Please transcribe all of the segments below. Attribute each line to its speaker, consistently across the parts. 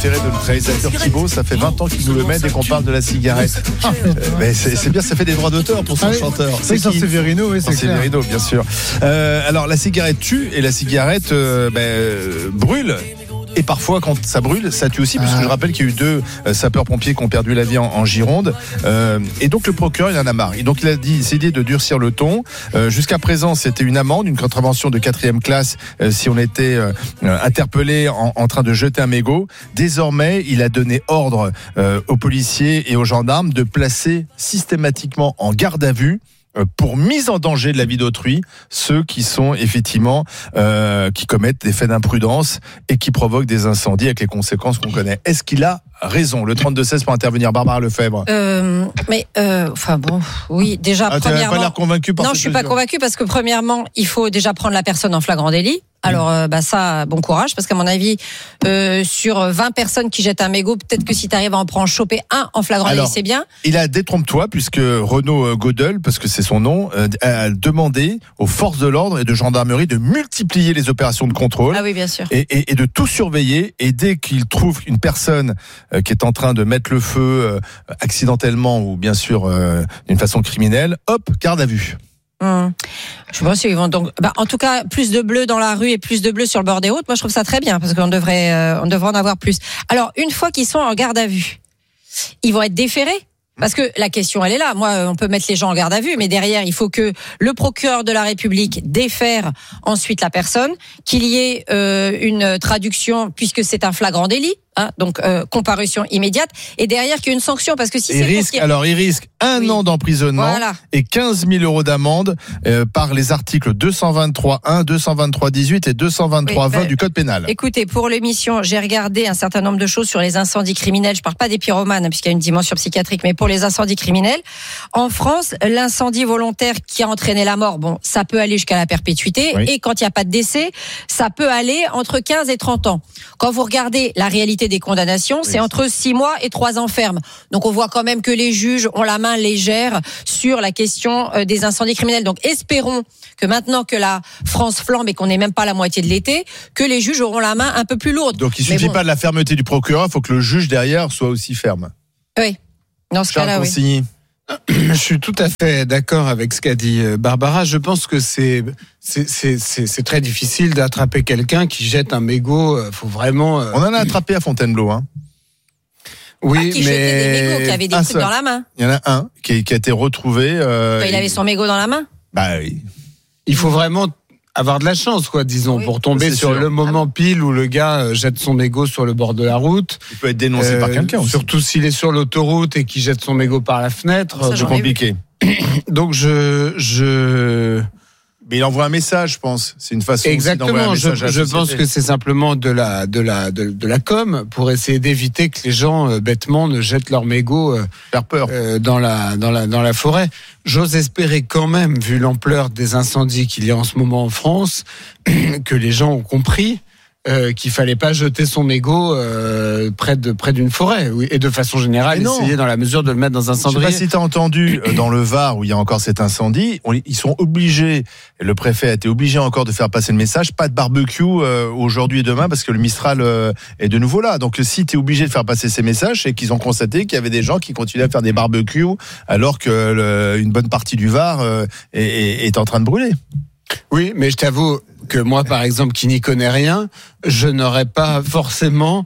Speaker 1: préféré de notre réalisateur Thibaut. Ça fait 20 ans qu'il nous le met dès qu'on parle de la cigarette. Mais c'est bien, ça fait des droits d'auteur pour son chanteur.
Speaker 2: C'est Severino, oui, c'est clair.
Speaker 1: Severino, bien sûr. Alors, la cigarette tue et la cigarette brûle. Et parfois, quand ça brûle, ça tue aussi, puisque je rappelle qu'il y a eu 2 sapeurs-pompiers qui ont perdu la vie en Gironde. Et donc, le procureur, il en a marre. Et donc, il a décidé de durcir le ton. Jusqu'à présent, c'était une amende, une contravention de 4e classe si on était interpellé en train de jeter un mégot. Désormais, il a donné ordre aux policiers et aux gendarmes de placer systématiquement en garde à vue pour mise en danger de la vie d'autrui, ceux qui sont effectivement qui commettent des faits d'imprudence et qui provoquent des incendies avec les conséquences qu'on connaît. Est-ce qu'il a raison? Le 32-16 pour intervenir, Barbara Lefebvre.
Speaker 2: Oui, déjà premièrement.
Speaker 1: Tu n'as pas l'air convaincu par
Speaker 2: Non, je suis pas convaincu parce que premièrement, il faut déjà prendre la personne en flagrant délit. Alors ça, bon courage, parce qu'à mon avis, sur 20 personnes qui jettent un mégot, peut-être que si tu arrives à en choper un en flagrant délit, c'est bien.
Speaker 1: Il a détrompe-toi, puisque Renaud Godel, parce que c'est son nom, a demandé aux forces de l'ordre et de gendarmerie de multiplier les opérations de contrôle.
Speaker 2: Ah oui, bien sûr.
Speaker 1: Et de tout surveiller. Et dès qu'il trouve une personne qui est en train de mettre le feu accidentellement ou bien sûr d'une façon criminelle, hop, garde à vue.
Speaker 2: Je pense qu'ils vont donc, en tout cas, plus de bleu dans la rue et plus de bleu sur le bord des routes. Moi, je trouve ça très bien parce qu'on devrait en avoir plus. Alors, une fois qu'ils sont en garde à vue, ils vont être déférés. Parce que la question, elle est là. Moi, on peut mettre les gens en garde à vue, mais derrière, il faut que le procureur de la République défère ensuite la personne, qu'il y ait une traduction, puisque c'est un flagrant délit. Donc comparution immédiate, et derrière qu'il y ait une sanction, parce que si il
Speaker 1: risque un an d'emprisonnement et 15 000 euros d'amende par les articles 223.1, 223.18 et 223.20 du code pénal.
Speaker 2: Écoutez, pour l'émission, j'ai regardé un certain nombre de choses sur les incendies criminels. Je parle pas des pyromanes puisqu'il y a une dimension psychiatrique, mais pour les incendies criminels, en France, l'incendie volontaire qui a entraîné la mort, ça peut aller jusqu'à la perpétuité, et quand il n'y a pas de décès, ça peut aller entre 15 et 30 ans. Quand vous regardez la réalité des condamnations, c'est entre 6 mois et 3 ans ferme. Donc on voit quand même que les juges ont la main légère sur la question des incendies criminels. Donc espérons que maintenant que la France flambe et qu'on n'est même pas à la moitié de l'été, que les juges auront la main un peu plus lourde.
Speaker 1: Donc il suffit pas de la fermeté du procureur, il faut que le juge derrière soit aussi ferme.
Speaker 2: Oui, dans ce cas-là, oui.
Speaker 3: Je suis tout à fait d'accord avec ce qu'a dit Barbara. Je pense que c'est très difficile d'attraper quelqu'un qui jette un mégot. Faut vraiment.
Speaker 1: On en a attrapé à Fontainebleau, hein.
Speaker 3: Oui,
Speaker 2: qui jetait des mégots, qui avait des trucs dans la main.
Speaker 1: Il y en a un qui a été retrouvé.
Speaker 2: Il avait son mégot dans la main.
Speaker 1: Oui.
Speaker 3: Il faut vraiment avoir de la chance, disons, pour tomber sur le moment pile où le gars jette son mégot sur le bord de la route.
Speaker 1: Il peut être dénoncé par quelqu'un aussi.
Speaker 3: Surtout s'il est sur l'autoroute et qu'il jette son mégot par la fenêtre.
Speaker 1: C'est compliqué.
Speaker 3: Donc
Speaker 1: Mais il envoie un message, je pense. C'est une façon.
Speaker 3: Exactement.
Speaker 1: Aussi d'envoyer un message à la
Speaker 3: je pense
Speaker 1: société.
Speaker 3: que c'est simplement de la com pour essayer d'éviter que les gens bêtement ne jettent leur mégot
Speaker 1: faire peur
Speaker 3: dans la forêt. J'ose espérer quand même, vu l'ampleur des incendies qu'il y a en ce moment en France, que les gens ont compris qu'il fallait pas jeter son mégot près d'une forêt, et de façon générale essayer dans la mesure de le mettre dans un cendrier.
Speaker 1: Je sais pas si tu as entendu dans le Var où il y a encore cet incendie, ils sont obligés, le préfet a été obligé encore de faire passer le message, pas de barbecue aujourd'hui et demain parce que le Mistral est de nouveau là. Donc si tu es obligé de faire passer ces messages, c'est qu'ils ont constaté qu'il y avait des gens qui continuaient à faire des barbecues alors que une bonne partie du Var est en train de brûler.
Speaker 3: Oui, mais je t'avoue que moi, par exemple, qui n'y connais rien, je n'aurais pas forcément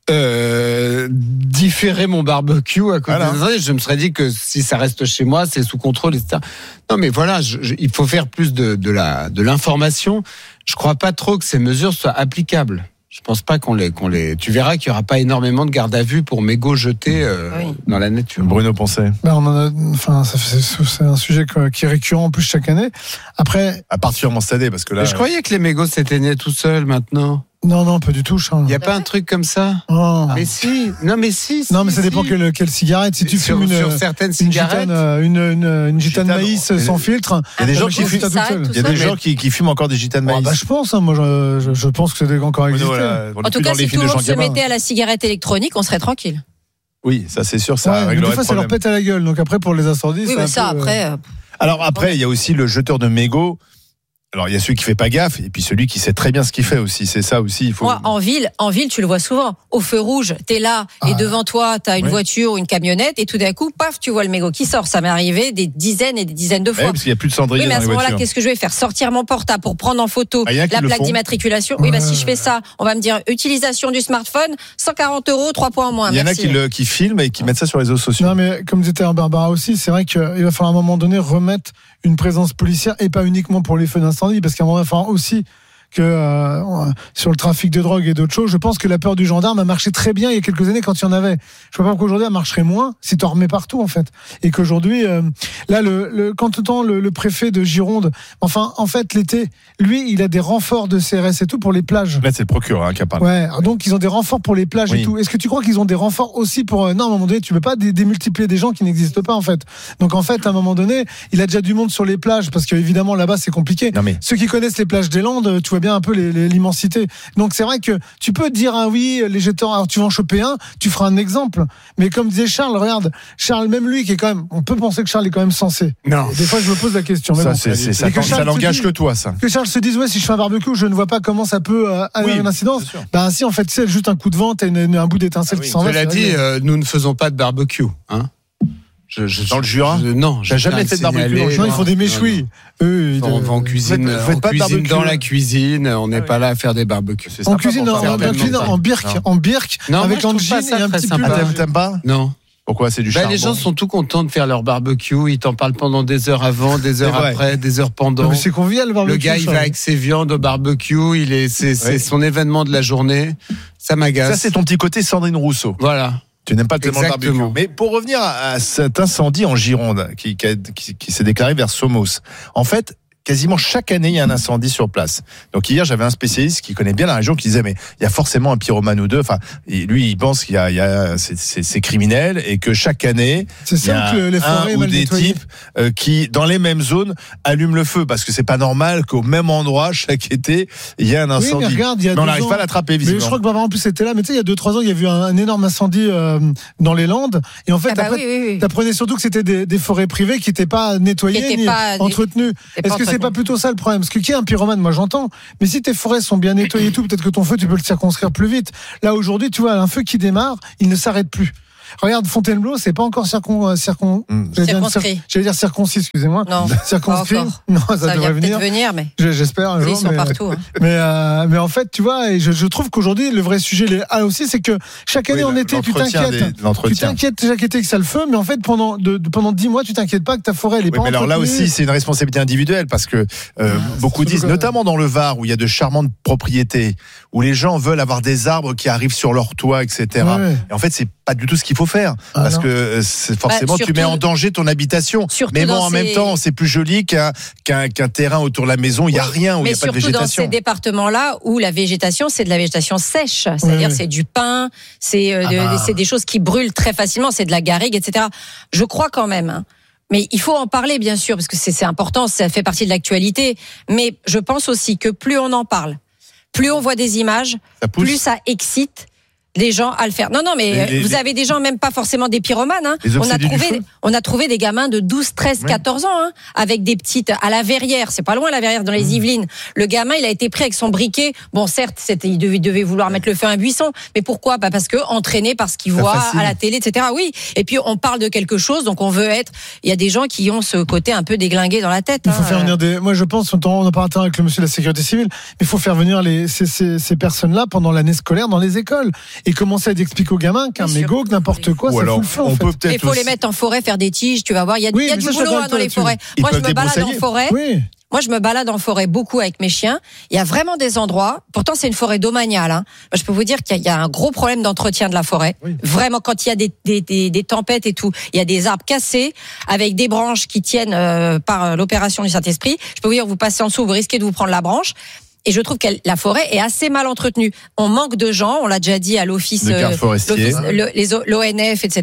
Speaker 3: différé mon barbecue à cause des incendies. Je me serais dit que si ça reste chez moi, c'est sous contrôle, etc. Non, mais voilà, il faut faire plus de l'information. Je crois pas trop que ces mesures soient applicables. Je pense pas qu'on les. Tu verras qu'il y aura pas énormément de garde à vue pour mégots jetés dans la nature.
Speaker 1: Bruno Poncet.
Speaker 4: C'est un sujet qui est récurrent en plus chaque année. Après,
Speaker 1: particulièrement cette année parce que là.
Speaker 3: Mais je croyais que les mégots s'éteignaient tout seuls maintenant.
Speaker 4: Non, pas du tout, Charles.
Speaker 3: Il n'y a pas un truc comme ça?
Speaker 4: Oh.
Speaker 3: Mais si. Non, mais si.
Speaker 4: Non, mais ça dépend quelle cigarette. Si tu fumes
Speaker 3: sur certaines cigarettes,
Speaker 4: une gitane maïs sans filtre.
Speaker 1: Il y a des gens qui fument. Il y a des gens qui fument encore des gitanes maïs.
Speaker 4: Je pense. Moi, je pense que c'est encore existé.
Speaker 2: En tout cas, si tout le monde se mettait à la cigarette électronique, on serait tranquille.
Speaker 1: Oui, ça c'est sûr, ça réglerait
Speaker 4: le problème. Des fois, ça leur pète à la gueule. Donc après, pour les incendies,
Speaker 2: oui, mais ça après.
Speaker 1: Alors après, il y a aussi le jeteur de mégots Alors il y a celui qui fait pas gaffe et puis celui qui sait très bien ce qu'il fait aussi. C'est ça aussi. Il faut.
Speaker 2: Moi, en ville, tu le vois souvent. Au feu rouge, t'es là et devant toi, t'as une voiture ou une camionnette et tout d'un coup, paf, tu vois le mégot qui sort. Ça m'est arrivé des dizaines et des dizaines de fois.
Speaker 1: Parce qu'il y a plus de cendrier.
Speaker 2: Oui, mais à
Speaker 1: dans
Speaker 2: ce
Speaker 1: les
Speaker 2: moment-là,
Speaker 1: voitures.
Speaker 2: qu'est-ce que je vais faire? Sortir mon portable pour prendre en photo la plaque d'immatriculation. Oui, si je fais ça, on va me dire utilisation du smartphone, 140 €, 3 points en moins.
Speaker 1: Il y en a qui filment et qui mettent ça sur les réseaux sociaux.
Speaker 4: Non, mais comme disait Barbara aussi, c'est vrai qu'il va falloir à un moment donné remettre une présence policière et pas uniquement pour les feux d'incendie, parce qu'à un moment, il va falloir aussi que sur le trafic de drogue et d'autres choses, je pense que la peur du gendarme a marché très bien il y a quelques années quand il y en avait. Je ne vois pas pourquoi aujourd'hui elle marcherait moins si tu en remets partout en fait. Et qu'aujourd'hui, là, le préfet de Gironde, enfin en fait l'été, lui, il a des renforts de CRS et tout pour les plages.
Speaker 1: Là, c'est le procureur qui a parlé.
Speaker 4: Ouais, donc ils ont des renforts pour les plages et tout. Est-ce que tu crois qu'ils ont des renforts aussi pour non, à un moment donné, tu peux pas démultiplier des gens qui n'existent pas en fait. Donc en fait, à un moment donné, il a déjà du monde sur les plages parce qu'évidemment là-bas c'est compliqué. Ceux qui connaissent les plages des Landes, tu vois bien un peu l'immensité. Donc c'est vrai que tu peux dire oui, les jeteurs, alors tu vas en choper un, tu feras un exemple. Mais comme disait Charles, regarde, Charles, même lui qui est quand même, on peut penser que Charles est quand même sensé.
Speaker 3: Non.
Speaker 4: Des fois je me pose la question. Mais
Speaker 1: Ça n'engage que toi, ça.
Speaker 4: Que Charles se dise si je fais un barbecue, je ne vois pas comment ça peut avoir une incidence. Si en fait c'est juste un coup de vent, t'as un bout d'étincelle qui s'en va.
Speaker 3: Cela dit, nous ne faisons pas de barbecue, hein.
Speaker 1: Dans le Jura,
Speaker 3: non,
Speaker 1: j'ai jamais fait de barbecue.
Speaker 4: Non, ils font des méchouilles. Eux,
Speaker 3: on va en cuisine, dans la cuisine. On n'est pas là à faire des barbecues.
Speaker 4: On cuisine en birk, avec l'angine et un petit peu.
Speaker 1: T'aimes pas?
Speaker 3: Non.
Speaker 1: Pourquoi? C'est du charbon.
Speaker 3: Les gens sont tout contents de faire leur barbecue. Ils t'en parlent pendant des heures avant, des heures après, des heures pendant.
Speaker 4: Mais c'est convivial le barbecue.
Speaker 3: Le gars, il va avec ses viandes au barbecue. C'est son événement de la journée. Ça m'agace.
Speaker 1: Ça, c'est ton petit côté Sandrine Rousseau.
Speaker 3: Voilà.
Speaker 1: Tu n'aimes pas tellement le barbecue. Mais pour revenir à cet incendie en Gironde qui s'est déclaré vers Somos, en fait, quasiment chaque année, il y a un incendie sur place. Donc hier, j'avais un spécialiste qui connaît bien la région qui disait mais il y a forcément un pyromane ou deux. Enfin, lui, il pense qu'il y a c'est criminel et que chaque année,
Speaker 4: c'est ça que les forêts
Speaker 1: un ou des types qui dans les mêmes zones allument le feu parce que c'est pas normal qu'au même endroit chaque été il y ait un incendie.
Speaker 4: Oui, mais regarde, il y a
Speaker 1: on n'arrive pas à l'attraper visiblement.
Speaker 4: Mais je crois que Barbara en plus c'était là. Mais tu sais, il y a 2-3 ans, il y a eu un énorme incendie dans les Landes et en fait, t'apprenais surtout que c'était des forêts privées qui n'étaient pas nettoyées ni entretenues. Est-ce que c'est pas plutôt ça le problème? Parce que qui est un pyromane, moi j'entends, mais si tes forêts sont bien nettoyées et tout, peut-être que ton feu tu peux le circonscrire plus vite. Là aujourd'hui, tu vois, un feu qui démarre, il ne s'arrête plus. Regarde, Fontainebleau, c'est pas encore
Speaker 2: circonscrit.
Speaker 4: J'allais dire circoncis, excusez-moi.
Speaker 2: Non,
Speaker 4: circonscrit. Non, ça devrait venir.
Speaker 2: Mais
Speaker 4: j'espère un jour.
Speaker 2: Ils sont partout. Hein.
Speaker 4: Mais en fait, tu vois, et je trouve qu'aujourd'hui, le vrai sujet aussi, c'est que chaque année en été, tu t'inquiètes chaque été que ça le feu, mais en fait, pendant 10 mois, tu t'inquiètes pas que ta forêt, elle est pas
Speaker 1: mais alors là aussi, c'est une responsabilité individuelle parce que beaucoup disent, notamment dans le Var, où il y a de charmantes propriétés, où les gens veulent avoir des arbres qui arrivent sur leur toit, etc. Et en fait, c'est pas du tout ce qu'il faut faire parce que forcément tu mets en danger ton habitation. Mais bon, en même temps, c'est plus joli qu'un terrain autour de la maison. Il y a rien où il y a pas de végétation.
Speaker 2: Mais surtout dans ces départements-là où la végétation, c'est de la végétation sèche, c'est-à-dire c'est du pin, c'est des choses qui brûlent très facilement, c'est de la garrigue, etc. Je crois quand même. Hein. Mais il faut en parler, bien sûr, parce que c'est important, ça fait partie de l'actualité. Mais je pense aussi que plus on en parle, plus on voit des images, plus ça excite les gens à le faire. Non, mais vous avez des gens, même pas forcément des pyromanes. Hein. On a trouvé des gamins de 12, 13, 14 ans, hein, avec des petites à la Verrière. C'est pas loin, la Verrière, dans les Yvelines. Le gamin, il a été pris avec son briquet. Bon, certes, il devait vouloir mettre le feu à un buisson. Mais pourquoi? Parce que entraîné par ce qu'il voit à la télé, etc. Oui. Et puis, on parle de quelque chose, donc on veut être. Il y a des gens qui ont ce côté un peu déglingué dans la tête.
Speaker 4: Il faut faire venir moi, je pense, on en parle avec le monsieur de la sécurité civile, mais il faut faire venir ces personnes-là pendant l'année scolaire dans les écoles. Et commencer à expliquer aux gamins qu'un mégot, que n'importe quoi, ça fout le feu, en fait.
Speaker 2: Il faut les mettre en forêt, faire des tiges, tu vas voir. Il y a du boulot dans les forêts. Moi, je me balade en forêt. Moi, je me balade en forêt beaucoup avec mes chiens. Il y a vraiment des endroits. Pourtant, c'est une forêt domaniale. Hein. Je peux vous dire qu'il y a un gros problème d'entretien de la forêt. Oui. Vraiment, quand il y a des tempêtes et tout, il y a des arbres cassés avec des branches qui tiennent par l'opération du Saint-Esprit. Je peux vous dire, vous passez en dessous, vous risquez de vous prendre la branche. Et je trouve que la forêt est assez mal entretenue. On manque de gens, on l'a déjà dit à l'office,
Speaker 1: l'ONF,
Speaker 2: etc.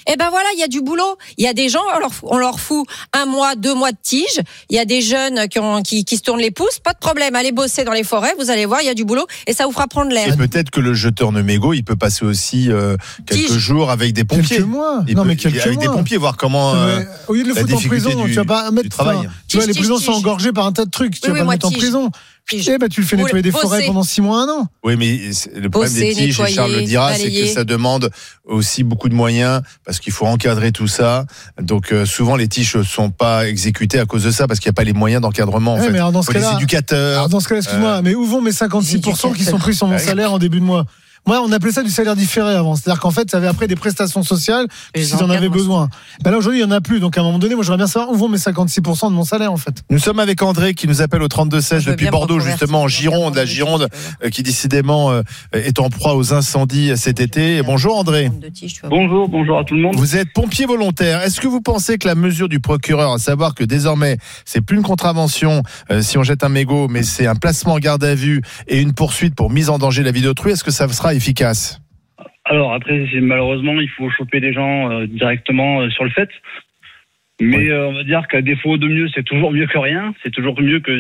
Speaker 2: Eh ben voilà, il y a du boulot. Il y a des gens, on leur fout 1 mois, 2 mois de tige. Il y a des jeunes qui se tournent les pouces. Pas de problème, allez bosser dans les forêts. Vous allez voir, il y a du boulot et ça vous fera prendre l'air.
Speaker 1: Et peut-être que le jeteur de mégots, il peut passer aussi quelques jours avec des pompiers.
Speaker 4: Quelques mois.
Speaker 1: Avec des pompiers, voir comment.
Speaker 4: Au lieu de le foutre en prison, tu vas pas mettre. Tu vois, les prisons sont engorgées par un tas de trucs. Tu vas pas le mettre en prison. Tu le fais nettoyer des forêts pendant 6 mois, 1 an.
Speaker 1: Oui, mais le problème des tiges, et Charles le dira, c'est que ça demande aussi beaucoup de moyens parce qu'il faut encadrer tout ça. Donc souvent les tiges ne sont pas exécutées à cause de ça parce qu'il n'y a pas les moyens d'encadrement.
Speaker 4: Mais dans ce cas-là,
Speaker 1: les éducateurs.
Speaker 4: Dans ce cas-là, excuse-moi, mais où vont mes 56% qui sont pris sur mon salaire en début de mois? Moi, on appelait ça du salaire différé avant. C'est-à-dire qu'en fait, ça avait après des prestations sociales si j'en avais besoin. Ben là, aujourd'hui, il n'y en a plus. Donc, à un moment donné, moi, j'aimerais bien savoir où vont mes 56% de mon salaire, en fait.
Speaker 1: Nous sommes avec André qui nous appelle au 32-16 depuis Bordeaux, justement, en Gironde. La Gironde qui, décidément, est en proie aux incendies cet été. Bonjour, André.
Speaker 5: Bonjour à tout le monde.
Speaker 1: Vous êtes pompier volontaire. Est-ce que vous pensez que la mesure du procureur, à savoir que désormais, c'est plus une contravention si on jette un mégot, mais c'est un placement en garde à vue et une poursuite pour mise en danger de la vie d'autrui, est-ce que ça sera efficace?
Speaker 5: Alors après, malheureusement, il faut choper les gens directement sur le fait. Mais on va dire qu'à défaut de mieux, c'est toujours mieux que rien. C'est toujours mieux que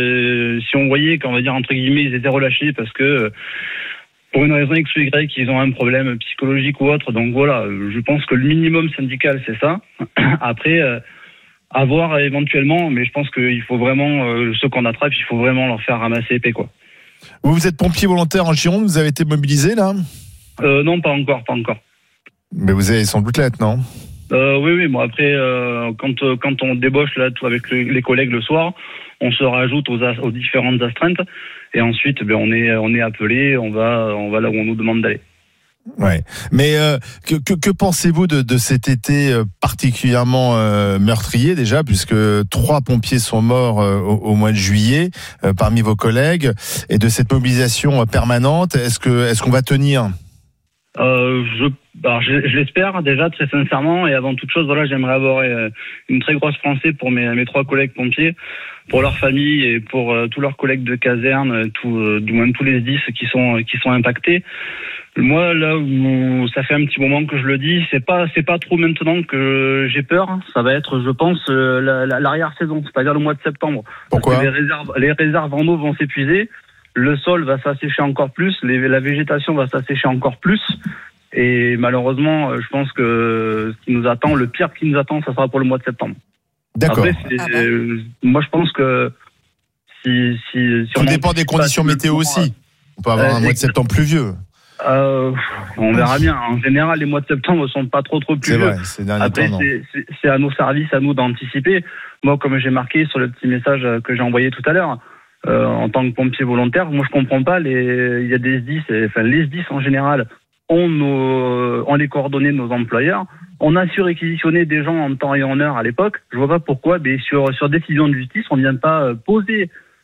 Speaker 5: si on voyait qu'on va dire entre guillemets ils étaient relâchés parce que pour une raison X ou Y, ils ont un problème psychologique ou autre. Donc voilà, je pense que le minimum syndical, c'est ça. Après, à voir éventuellement, mais je pense qu'il faut vraiment, ceux qu'on attrape, il faut vraiment leur faire ramasser épée, quoi.
Speaker 1: Vous êtes pompier volontaire en Gironde, vous avez été mobilisé là ?
Speaker 5: Non, pas encore.
Speaker 1: Mais vous avez sans doute l'être, non ?
Speaker 5: Oui. Bon après, quand on débauche là, tout avec les collègues le soir, on se rajoute aux différentes astreintes et ensuite, on est appelé, on va là où on nous demande d'aller.
Speaker 1: Ouais. Mais que pensez-vous de cet été particulièrement meurtrier déjà, puisque 3 pompiers sont morts au mois de juillet parmi vos collègues, et de cette mobilisation permanente, est-ce qu'on va tenir ?
Speaker 5: Je l'espère déjà très sincèrement, et avant toute chose, voilà, j'aimerais avoir une très grosse pensée pour mes 3 collègues pompiers, pour leurs familles et pour tous leurs collègues de caserne, du moins tous les 10 qui sont impactés. Moi, là où ça fait un petit moment que je le dis, c'est pas trop maintenant que j'ai peur. Ça va être, je pense, l'arrière-saison, c'est-à-dire le mois de septembre.
Speaker 1: Pourquoi ?
Speaker 5: Parce que les réserves en eau vont s'épuiser, le sol va s'assécher encore plus, la végétation va s'assécher encore plus. Et malheureusement, je pense que ce qui nous attend, le pire qui nous attend, ça sera pour le mois de septembre.
Speaker 1: D'accord.
Speaker 5: Après, moi, je pense que si
Speaker 1: tout dépend des conditions météo aussi. On peut avoir un mois de septembre pluvieux.
Speaker 5: On verra bien. En général, les mois de septembre ne sont pas trop pluvieux.
Speaker 1: C'est vrai, ces derniers temps, non.
Speaker 5: C'est à nos services, à nous d'anticiper. Moi, comme j'ai marqué sur le petit message que j'ai envoyé tout à l'heure, en tant que pompier volontaire, moi je comprends pas. Il y a des SDIS, les SDIS en général ont les coordonnées de nos employeurs. On a su réquisitionner des gens en temps et en heure à l'époque. Je vois pas pourquoi, mais sur décision de justice, on vient pas poser.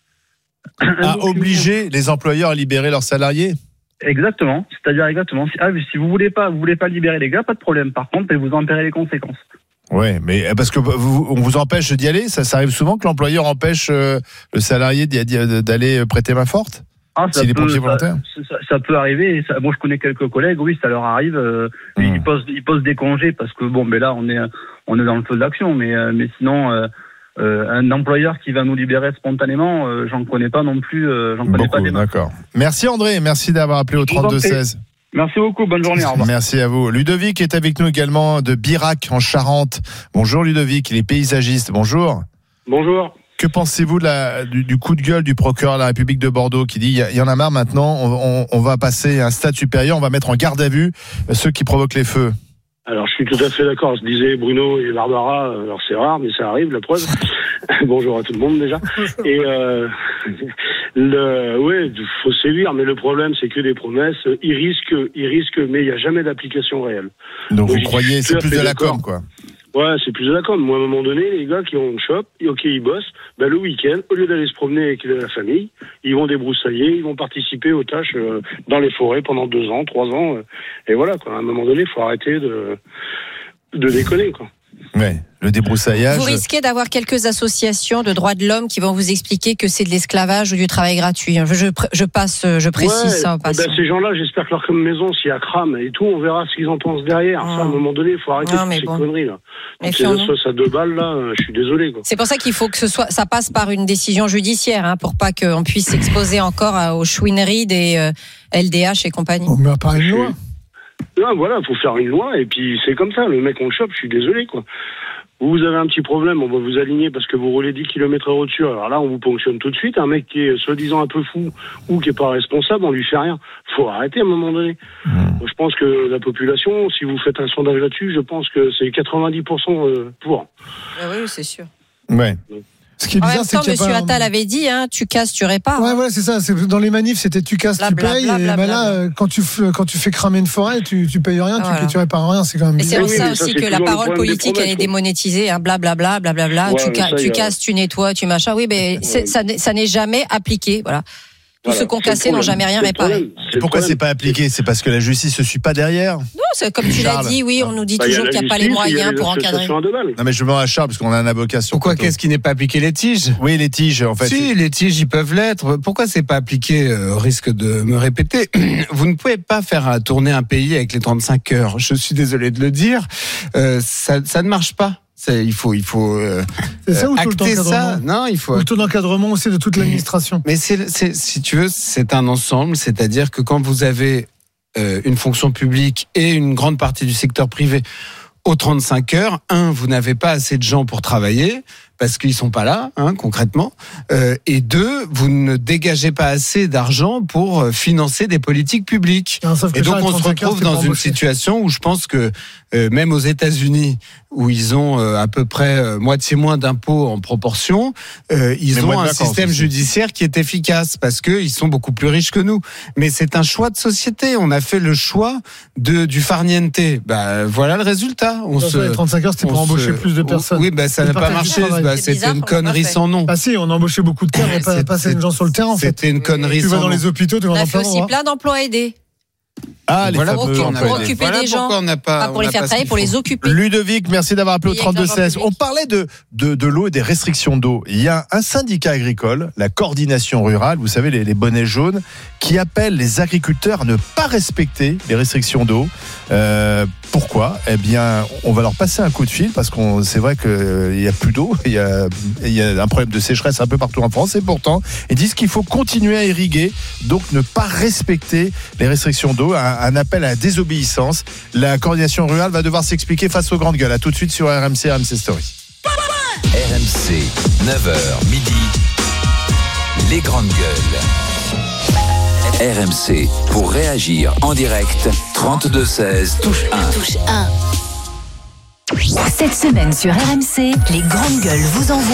Speaker 1: À obliger les employeurs à libérer leurs salariés.
Speaker 5: Exactement, c'est-à-dire exactement. Si vous voulez pas libérer les gars, pas de problème. Par contre, vous en paierez les conséquences. Ouais,
Speaker 1: mais parce que on vous empêche d'y aller, ça arrive souvent que l'employeur empêche le salarié d'aller prêter main forte. S'il est pompier volontaire.
Speaker 5: Ça peut arriver. Moi, je connais quelques collègues. Oui, ça leur arrive. Ils posent des congés parce que mais là, on est dans le feu de l'action. Mais sinon. Un employeur qui va nous libérer spontanément, j'en connais pas non plus. Pas des masses.
Speaker 1: D'accord. Merci André, merci d'avoir appelé au 32-16.
Speaker 5: Merci beaucoup, bonne journée. Au revoir.
Speaker 1: Merci à vous. Ludovic est avec nous également de Birac en Charente. Bonjour Ludovic, il est paysagiste. Bonjour.
Speaker 6: Bonjour.
Speaker 1: Que pensez-vous du coup de gueule du procureur de la République de Bordeaux qui dit il y en a marre maintenant, on va passer à un stade supérieur, on va mettre en garde à vue ceux qui provoquent les feux?
Speaker 6: Alors, je suis tout à fait d'accord. Je disais Bruno et Barbara, alors c'est rare, mais ça arrive, la preuve. Bonjour à tout le monde, déjà. Et, faut sévir, mais le problème, c'est que les promesses, ils risquent, mais il n'y a jamais d'application réelle.
Speaker 1: Donc vous croyez, c'est plus de la com, quoi.
Speaker 6: Ouais, c'est plus de la com. Moi, à un moment donné, les gars qui ont une shop, ok, ils bossent, le week-end, au lieu d'aller se promener avec la famille, ils vont débroussailler, ils vont participer aux tâches dans les forêts pendant 2 ans, 3 ans, et voilà, quoi. À un moment donné, il faut arrêter de déconner, quoi.
Speaker 1: Ouais, le débroussaillage.
Speaker 2: Vous risquez d'avoir quelques associations de droits de l'homme qui vont vous expliquer que c'est de l'esclavage ou du travail gratuit. Je précise ça en passant.
Speaker 6: Ces gens-là, j'espère que leur maison, s'il y a crame et tout, on verra ce qu'ils en pensent derrière. Ça, à un moment donné, il faut arrêter ces conneries là. Ces assos à 2 balles là, je suis désolé. Quoi.
Speaker 2: C'est pour ça qu'il faut que ça passe par une décision judiciaire, pour pas qu'on puisse s'exposer encore aux chouineries des LDH et compagnie.
Speaker 4: On met pas une loi.
Speaker 6: Non, voilà, faut faire une loi et puis c'est comme ça. Le mec on le chope, je suis désolé quoi. Vous avez un petit problème, on va vous aligner parce que vous roulez 10 km/h au-dessus. Alors là, on vous ponctionne tout de suite. Un mec qui est soi-disant un peu fou ou qui est pas responsable, on lui fait rien. Faut arrêter à un moment donné. Je pense que la population, si vous faites un sondage là-dessus, je pense que c'est 90% pour.
Speaker 2: Oui, c'est sûr.
Speaker 1: Ouais.
Speaker 4: Ce qui est bizarre, c'est que
Speaker 2: Monsieur Attal avait dit, tu casses, tu répares.
Speaker 4: Ouais, voilà, c'est ça. Dans les manifs, c'était tu casses, tu payes. Et là, quand tu fais cramer une forêt, tu payes rien, tu répares rien. C'est quand même.
Speaker 2: Et c'est pour ça aussi que la parole politique, elle est démonétisée. Blablabla, blablabla. Tu casses, tu nettoies, tu machin. Oui, mais ça n'est jamais appliqué. Voilà. Tous ceux qui ont cassé n'ont jamais rien réparé.
Speaker 1: Et pourquoi c'est pas appliqué ? C'est parce que la justice ne suit pas derrière ?
Speaker 2: Non, c'est comme tu l'as dit, oui, on nous dit toujours qu'il n'y a pas les moyens pour encadrer.
Speaker 1: Non, mais je me demande à Charles, parce qu'on a un avocat sur.
Speaker 3: Pourquoi qu'est-ce qui n'est pas appliqué, les tiges ?
Speaker 1: Oui, les tiges, en fait.
Speaker 3: Si, les tiges, ils peuvent l'être. Pourquoi c'est pas appliqué ? Au risque de me répéter, vous ne pouvez pas faire tourner un pays avec les 35 heures. Je suis désolé de le dire. Ça ne marche pas. Il faut
Speaker 4: c'est ça ou
Speaker 3: acter ça. Non, il faut
Speaker 4: le taux d'encadrement aussi de toute l'administration.
Speaker 3: Mais si tu veux, c'est un ensemble. C'est-à-dire que quand vous avez une fonction publique et une grande partie du secteur privé aux 35 heures, vous n'avez pas assez de gens pour travailler parce qu'ils sont pas là, concrètement. Et 2, vous ne dégagez pas assez d'argent pour financer des politiques publiques. Et donc on se retrouve dans une situation où je pense que même aux États-Unis, où ils ont à peu près moitié moins d'impôts en proportion, ils ont un système judiciaire qui est efficace parce que ils sont beaucoup plus riches que nous. Mais c'est un choix de société. On a fait le choix du farniente. Voilà le résultat.
Speaker 4: Les 35 heures, c'était pour embaucher plus de personnes.
Speaker 3: Oui, ça n'a pas marché. C'était une connerie sans nom.
Speaker 4: Ah si, on a embauché beaucoup de cadres et pas assez de gens sur le terrain.
Speaker 3: C'était une connerie sans nom.
Speaker 4: Tu vas dans les hôpitaux, tu vas dans plein
Speaker 2: aussi plein d'emplois aidés.
Speaker 1: Les
Speaker 2: pour occuper des gens, pas pour les faire travailler, pour les occuper.
Speaker 1: Ludovic, merci d'avoir appelé au 32-16. On parlait de l'eau et des restrictions d'eau. Il y a un syndicat agricole, la coordination rurale, vous savez, les bonnets jaunes, qui appelle les agriculteurs à ne pas respecter les restrictions d'eau. Pourquoi ? Eh bien, on va leur passer un coup de fil parce qu'on c'est vrai qu'il y a plus d'eau, il y a un problème de sécheresse un peu partout en France et pourtant, ils disent qu'il faut continuer à irriguer, donc ne pas respecter les restrictions d'eau, un appel à la désobéissance. La coordination rurale va devoir s'expliquer face aux grandes gueules. À tout de suite sur RMC Story.
Speaker 7: RMC, 9h midi, les grandes gueules. RMC, pour réagir en direct, 32-16, touche 1.
Speaker 8: Touche 1. Cette semaine sur RMC, les grandes gueules vous envoient